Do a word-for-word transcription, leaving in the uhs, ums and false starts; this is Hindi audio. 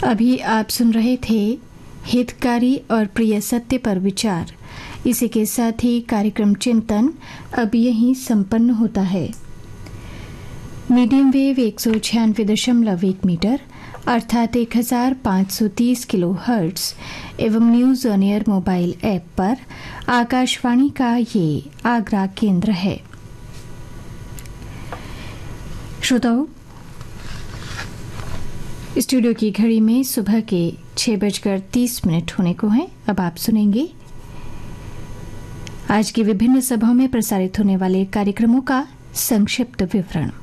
अभी आप सुन रहे थे हितकारी और प्रिय सत्य पर विचार। इसी के साथ ही कार्यक्रम चिंतन अब यहीं संपन्न होता है। मीडियम वेव एक सौ छियानवे दशमलव एक मीटर अर्थात एक हजार पाँच सौ तीस किलो हर्ट्ज एवं news on air mobile app पर आकाशवाणी का ये आगरा केंद्र है। श्रोताओं, स्टूडियो की घड़ी में सुबह के छह बजकर तीस मिनट होने को हैं। अब आप सुनेंगे आज की विभिन्न सभाओं में प्रसारित होने वाले कार्यक्रमों का संक्षिप्त विवरण।